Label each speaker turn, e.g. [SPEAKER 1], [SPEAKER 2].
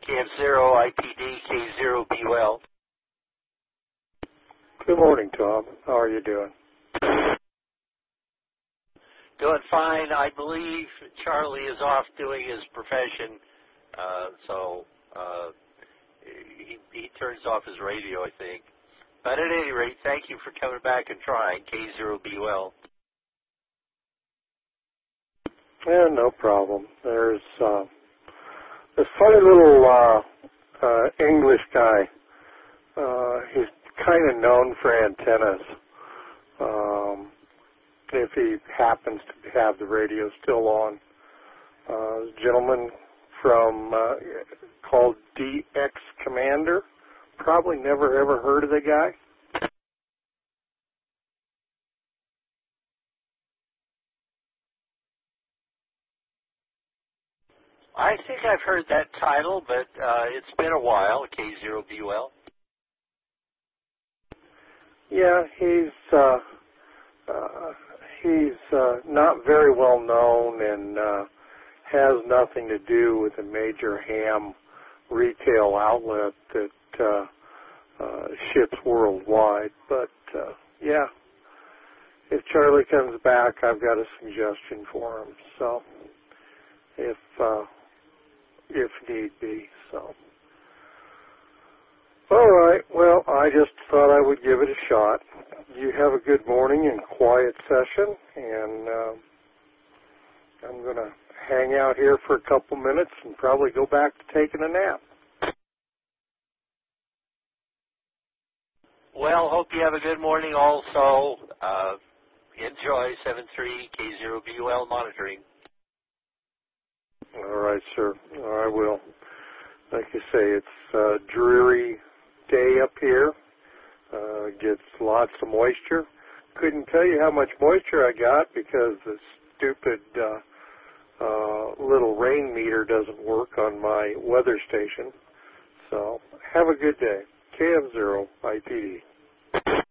[SPEAKER 1] KF0 IPD K0 Be Well.
[SPEAKER 2] Good morning, Tom. How are you doing?
[SPEAKER 1] Doing fine. I believe Charlie is off doing his profession, so he turns off his radio, I think. But at any rate, thank you for coming back and trying. K0 Be Well.
[SPEAKER 2] Yeah, no problem. There's this funny little English guy. He's kind of known for antennas. If he happens to have the radio still on, a gentleman from called DX Commander. Probably never ever heard of the guy.
[SPEAKER 1] I think I've heard that title, but it's been a while. K0 Be Well.
[SPEAKER 2] Yeah, he's not very well known and has nothing to do with a major ham retail outlet that ships worldwide. But yeah, if Charlie comes back, I've got a suggestion for him. So if need be. So all right. Well, I just thought I would give it a shot. You have a good morning and quiet session, and I'm going to hang out here for a couple minutes and probably go back to taking a nap.
[SPEAKER 1] Well, hope you have a good morning also. Enjoy 7-3 K0 Be Well monitoring.
[SPEAKER 2] All right, sir. I will. Like you say, it's a dreary day up here. Gets lots of moisture. Couldn't tell you how much moisture I got because the stupid little rain meter doesn't work on my weather station. So have a good day. KF0 IPD.